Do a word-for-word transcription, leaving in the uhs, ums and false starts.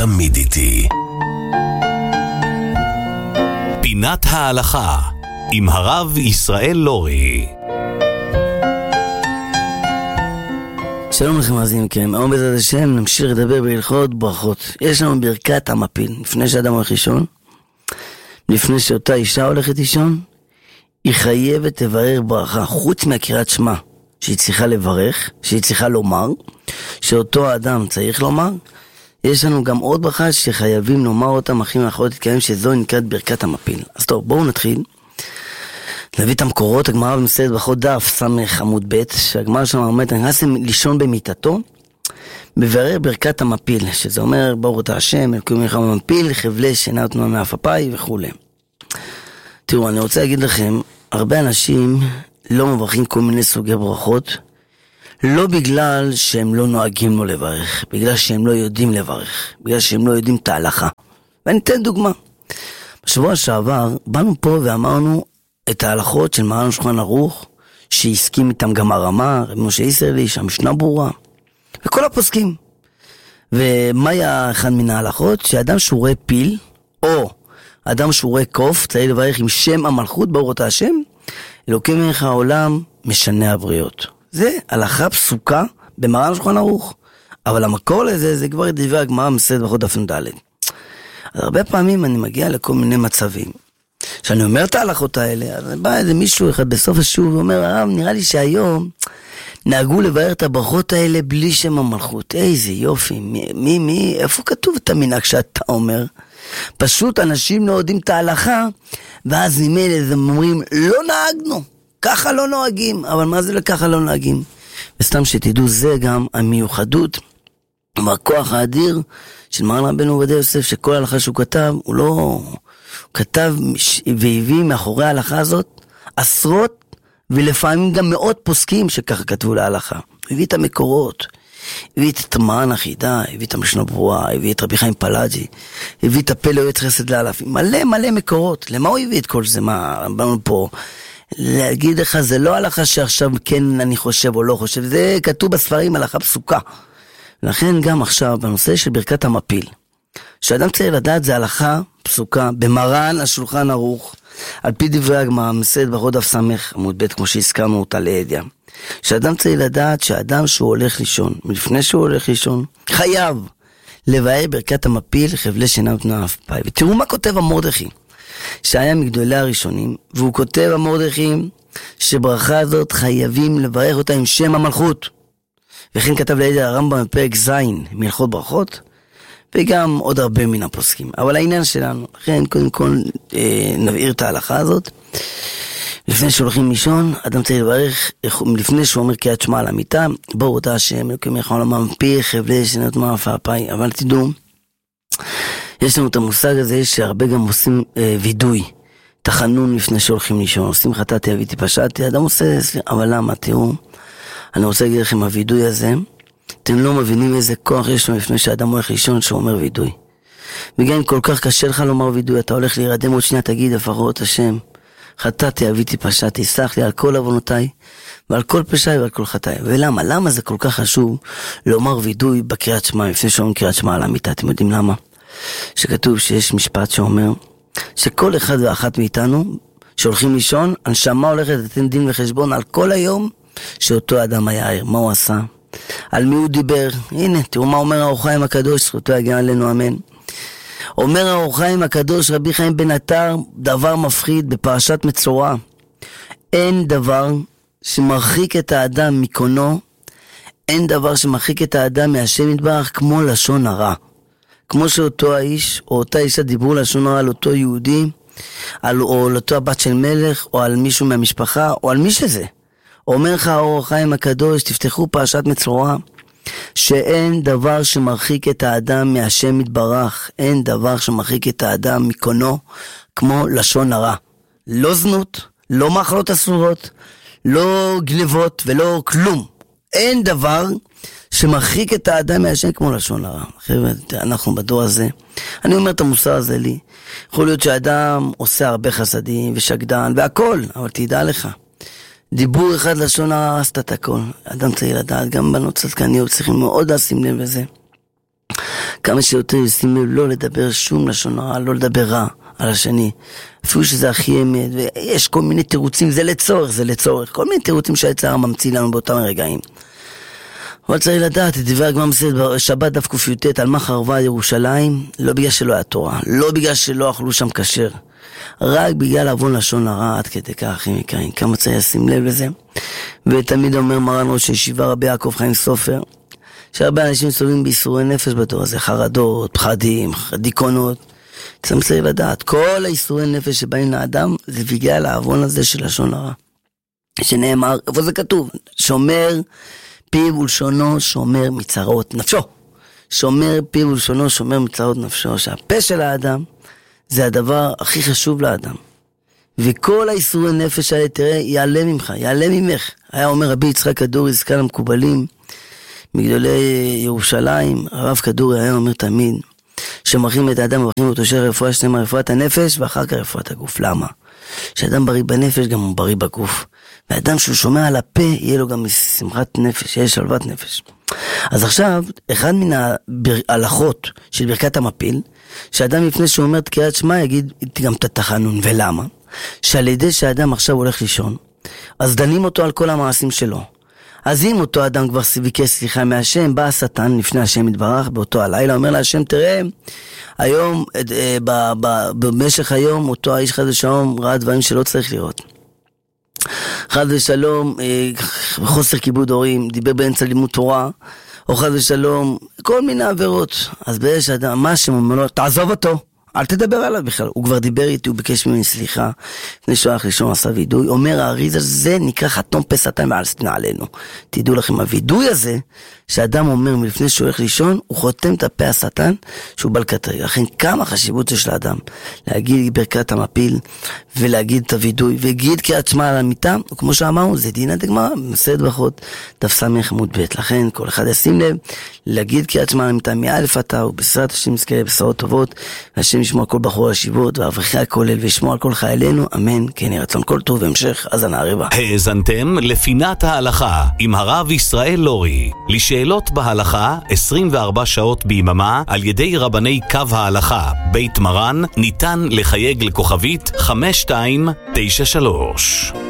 תמיד איתי. פינת ההלכה עם הרב ישראל לורי. שלום לכם מאזינים יקרים, היום בעזרת השם נמשיך לדבר בהלכות ברכות. יש לנו ברכת המפיל, לפני שאדם הולך לישון, לפני שאותה אישה הולכת לישון, היא חייבת לברר ברכה, חוץ מהקריאת שמע שהיא צריכה לברך, שהיא צריכה לומר, שאותו האדם צריך לומר. יש לנו גם עוד ברכה שחייבים לומר אותם אחים ואחרות להתקיים, שזו נקראת ברכת המפיל. אז טוב, בואו נתחיל להביא את המקורות. הגמרא במסכת ברכות דף סמך עמוד ב', שהגמרא שם אומרת, נכנס לישון במיטתו, מברר ברכת המפיל, שזה אומר ברוך אתה השם, אלוקים לך המפיל, חבלי שינה ותנועה מאף אפי וכו'. תראו, אני רוצה להגיד לכם, הרבה אנשים לא מברכים כל מיני סוגי ברכות, לא בגלל שהם לא נוהגים לו לברך, בגלל שהם לא יודעים לברך, בגלל שהם לא יודעים את ההלכה. ואני אתן דוגמה. בשבוע שעבר באנו פה ואמרנו את ההלכות של מרן שולחן ערוך, שהסכים איתם גם הרמה, רבי משה ישראלי, שהמשנה ברורה, וכל הפוסקים. ומה היה אחד מן ההלכות? שאדם שהוא רואה פיל, או אדם שהוא רואה קוף, צריך לברך עם שם המלכות, ברוך אתה השם, אלוקים מלך העולם, משנה הבריות. זה הלכה פסוקה במרן שולחן ערוך. אבל המקור לזה, זה כבר דברי הגמרא במסכת ברכות דף נ"ד. אז הרבה פעמים אני מגיע לכל מיני מצבים, שאני אומר את ההלכות האלה, אז בא איזה מישהו אחד בסוף השיעור ואומר, הרב, נראה לי שהיום נהגו לבאר את הברכות האלה בלי שם המלכות. איזה יופי, מי, מי, מי, איפה כתוב את המנהג שאתה אומר? פשוט אנשים לא יודעים את ההלכה, ואז ממילא הם אומרים, לא נהגנו, ככה לא נוהגים. אבל מה זה לככה לא נוהגים? וסתם שתדעו, זה גם המיוחדות, והכוח האדיר של מרן רבנו עובדיה יוסף, שכל ההלכה שהוא כתב, הוא לא... הוא כתב והביא מאחורי ההלכה הזאת עשרות ולפעמים גם מאות פוסקים שככה כתבו להלכה. הוא הביא את המקורות, הביא את מרן החידה, הביא את המשנה ברורה, הביא את רבי חיים פלאג'י, הביא את הפלא יועץ חסד לאלפים, מלא מלא מקורות. למה הוא הביא את כל זה? מה, באנו פה להגיד לך, זה לא הלכה שעכשיו כן אני חושב או לא חושב, זה כתוב בספרים, הלכה פסוקה. לכן גם עכשיו בנושא של ברכת המפיל, שאדם צריך לדעת, זה הלכה פסוקה במרן השולחן ערוך, על פי דברי הגמרא במסכת ברכות דף סמך עמוד ב', כמו שהזכרנו אותה לידיעה, שאדם צריך לדעת שאדם שהוא הולך לישון, מלפני שהוא הולך לישון, חייב לבאר ברכת המפיל, חבלי שינה ותנועה מאף אפי. ותראו מה כותב המרדכי, שהיה מגדולי הראשונים, והוא כותב המרדכי שברכה הזאת חייבים לברך אותה עם שם המלכות. וכן כתב לידיעה הרמב"ם בפרק ז' מהלכות ברכות, וגם עוד הרבה מן הפוסקים. אבל העניין שלנו, לכן קודם כל אה, נבהיר את ההלכה הזאת. לפני שהולכים לישון, אדם צריך לברך, לפני שהוא אומר קריאת שמע על המיטה, ברוך אתה השם, אלוקים מלך העולם, המפיל חבלי שינה ותנועה מאף אפי. אבל תדעו, יש לנו את המושג הזה שהרבה גם עושים אה, וידוי, תחנון לפני שהולכים לישון, עושים חטאתי אביתי פשעתי, אדם עושה, אבל למה? תראו, אני רוצה להגיד לכם, הוידוי הזה, אתם לא מבינים איזה כוח יש לו לפני שאדם הולך לישון שאומר וידוי. וגם כל כך קשה לך לומר וידוי, אתה הולך להירדם עוד שנייה, תגיד לפחות השם, חטאתי אביתי פשעתי, סלח לי על כל עוונותיי ועל כל פשעי ועל כל חטאי. ולמה? למה זה כל כך חשוב לומר וידוי בקריאת שמע לפני שאומרים קריאת שמע על המיטה? אתם יודעים למה? שכתוב שיש משפט שאומר שכל אחד ואחת מאיתנו שהולכים לישון, הנשמה הולכת לתת דין וחשבון על כל היום שאותו אדם היה ער. מה הוא עשה? על מי הוא דיבר? הנה, תראו מה אומר האור חיים הקדוש, זכותו יגן עלינו אמן. אומר האור חיים הקדוש רבי חיים בן עטר דבר מפחיד בפרשת מצורע. אין דבר שמרחיק את האדם מקונו, אין דבר שמרחיק את האדם מהשם יתברך כמו לשון הרע. כמו שאותו האיש או אותה אישה דיברו לשון הרע על אותו יהודי, על, או על אותו הבת של מלך, או על מישהו מהמשפחה, או על מי שזה. אומר לך האור חיים הקדוש, תפתחו פרשת מצורע, שאין דבר שמרחיק את האדם מהשם יתברך, אין דבר שמרחיק את האדם מקונו כמו לשון הרע. לא זנות, לא מאכלות אסורות, לא גנבות ולא כלום. אין דבר שמרחיק את האדם מהשם כמו לשון הרע. חבר'ה, אנחנו בדור הזה, אני אומר את המוסר הזה לי, יכול להיות שאדם עושה הרבה חסדים ושקדן והכל, אבל תדע לך, דיבור אחד לשון הרע עשת את הכל. אדם צריך לדעת, גם בנות צדקניות צריכים מאוד לשים לב לזה. כמה שיותר ישים לב לא לדבר שום לשון הרע, לא לדבר רע על השני, אפילו שזה הכי אמת, ויש כל מיני תירוצים, זה לצורך, זה לצורך, כל מיני תירוצים שהיצר ממציא לנו באותם רגעים. אבל צריך לדעת, את דבר הגמרא מסכת שבת דף קי"ט, על מה חרבה ירושלים, לא בגלל שלא היה תורה, לא בגלל שלא אכלו שם כשר, רק בגלל עוון לשון הרע, עד כדי כך, אחים יקרים, כמה צריך לשים לב לזה. ותמיד אומר מרן ראש הישיבה רבי יעקב חיים סופר, שהרבה אנשים סובלים בייסורי נפש בדור הזה, חרדות, פחדים, דיכאונות. צריך לדעת, כל הייסורי נפש שבאים לאדם, זה בגלל העוון הזה של לשון הרע. שנאמר, איפה זה כתוב? שומר פיו ולשונו, שומר מצרות נפשו. שומר פיו ולשונו, שומר מצרות נפשו. שהפה של האדם, זה הדבר הכי חשוב לאדם. וכל הייסורי נפש האלה, תראה, יעלה ממך, יעלה ממך. היה אומר רבי יצחק כדורי, זקן המקובלים, מגדולי ירושלים, הרב כדורי היה אומר תמיד, שמרחים את האדם ומרחים אותו של רפואה שלמה, רפואת הנפש ואחר כך רפואת הגוף. למה? שאדם בריא בנפש גם הוא בריא בגוף, ואדם שהוא שומע על הפה יהיה לו גם שמחת נפש, יהיה שלוות נפש. אז עכשיו אחד מן ההלכות של ברכת המפיל, שאדם לפני שהוא אומר את קריאת שמע יגיד גם את התחנון. ולמה? שעל ידי שהאדם עכשיו הולך לישון, אז דנים אותו על כל המעשים שלו. אז אם אותו אדם כבר ביקש סליחה מהשם, בא השטן לפני השם יתברך באותו הלילה, אומר להשם, תראה, היום, במשך היום, אותו האיש חד ושלום ראה דברים שלא צריך לראות. חד ושלום, חוסר כיבוד הורים, דיבר באמצע לימוד תורה, או חד ושלום, כל מיני עבירות. אז באיש אדם, מה השם אומר לו, תעזוב אותו. אל תדבר עליו בכלל, הוא כבר דיבר איתי, הוא ביקש ממני סליחה, לפני שהוא הלך לישון עשה וידוי, אומר האריז הזה נקרא חתום פה שטן ועל שטנה עלינו. תדעו לכם, הוידוי הזה, שאדם אומר מלפני שהוא הולך לישון, הוא חותם את הפה השטן, שהוא בל קטרג. לכן כמה חשיבות יש לאדם, להגיד ברכת המפיל, ולהגיד את הוידוי, והגיד קריאת שמע על המיטה, וכמו שאמרנו, זה דינא דגמרא, מסכת ברכות, דף סמך עמוד ב'. לכן כל אחד ישים לב, להגיד קריאת שמע על המיטה מאלף עד תו, ובעזרת השם נזכה לבשורות טובות, והשם ישמור על כל בחורי הישיבות, ואברכי הכולל, וישמור על כל חיילינו, אמן, כן יהי רצון כל טוב והמשך, האזנה הרבה. האזנתם לפינת ההלכה עם הרב ישראל לורי. לשאלות בהלכה עשרים וארבע שעות ביממה על ידי רבני קו ההלכה בית מרן, ניתן לחייג לכוכבית חמש שתיים תשע שלוש.